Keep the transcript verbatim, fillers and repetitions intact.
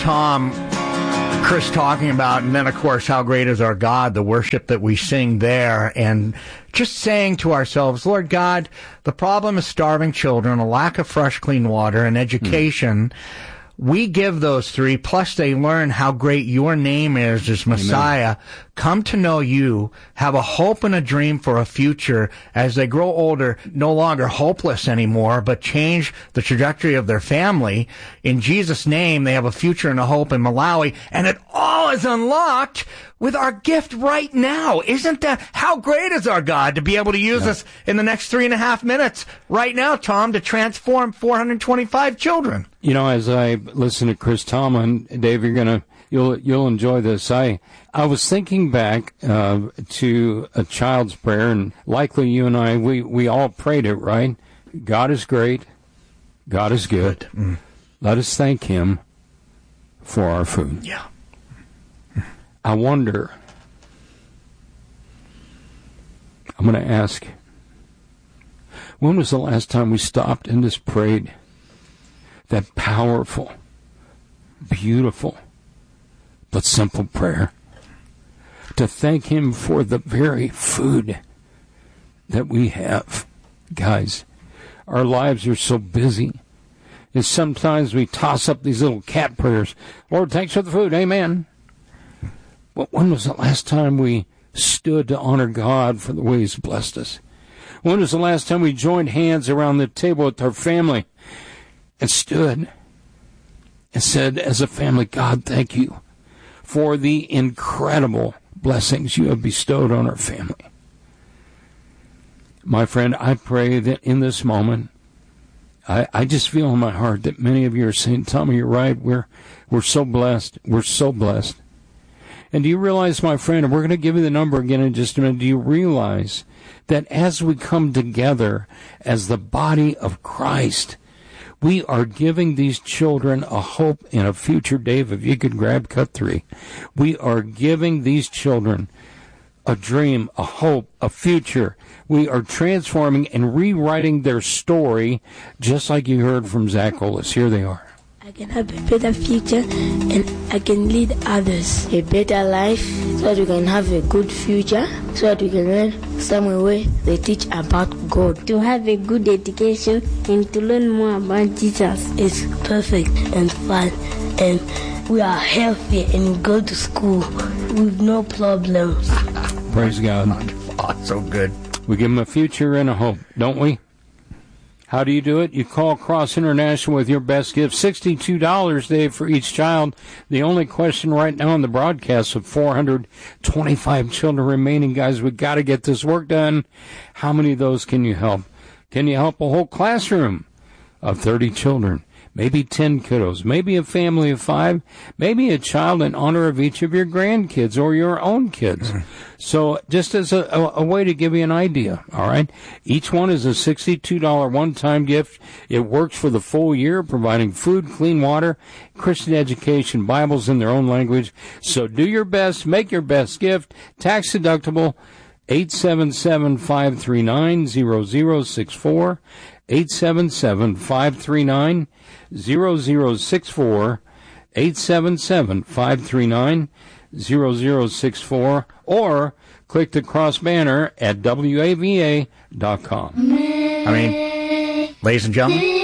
Tom, Chris talking about, and then, of course, how great is our God, the worship that we sing there, and just saying to ourselves, Lord God, the problem is starving children, a lack of fresh, clean water, and education. Mm. We give those three, plus they learn how great your name is as Messiah, Amen. Come to know you, have a hope and a dream for a future as they grow older, no longer hopeless anymore, but change the trajectory of their family. In Jesus' name, they have a future and a hope in Malawi, and it all is unlocked with our gift right now. Isn't that, how great is our God to be able to use yeah. us in the next three and a half minutes right now, Tom, to transform four hundred twenty-five children? You know, as I listen to Chris Tomlin, Dave, you're gonna you'll you'll enjoy this. I I was thinking back uh, to a child's prayer, and likely you and I we we all prayed it, right? God is great, God is good. Mm. Let us thank Him for our food. Yeah. I wonder. I'm going to ask. When was the last time we stopped and just prayed that powerful, beautiful, but simple prayer to thank Him for the very food that we have? Guys, our lives are so busy. And sometimes we toss up these little cat prayers. Lord, thanks for the food. Amen. But when was the last time we stood to honor God for the way He's blessed us? When was the last time we joined hands around the table with our family and stood and said, as a family, God, thank you for the incredible blessings you have bestowed on our family? My friend, I pray that in this moment, I, I just feel in my heart that many of you are saying, Tommy, you're right. We're, we're so blessed. We're so blessed. And do you realize, my friend, and we're going to give you the number again in just a minute, do you realize that as we come together as the body of Christ, we are giving these children a hope and a future? Dave, if you could grab cut three. We are giving these children a dream, a hope, a future. We are transforming and rewriting their story, just like you heard from Zach Olis. Here they are. I can have a better future and I can lead others a better life so that we can have a good future, so that we can learn somewhere where they teach about God. To have a good education and to learn more about Jesus. It's perfect and fun, and we are healthy and we go to school with no problems. Praise God. Oh, so good. We give them a future and a hope, don't we? How do you do it? You call Cross International with your best gift, sixty-two dollars, Dave, for each child. The only question right now in the broadcast of four hundred twenty-five children remaining, guys, we've got to get this work done. How many of those can you help? Can you help a whole classroom of thirty children? Maybe ten kiddos, maybe a family of five, maybe a child in honor of each of your grandkids or your own kids. Mm-hmm. So just as a, a, a way to give you an idea, all right? Each one is a sixty-two dollars one-time gift. It works for the full year, providing food, clean water, Christian education, Bibles in their own language. So do your best, make your best gift, tax deductible, eight seven seven, five three nine, zero zero six four, eight seven seven, five three nine, zero zero six four, eight seven seven, five three nine, zero zero six four, or click the cross banner at W A V A dot com. I mean, ladies and gentlemen,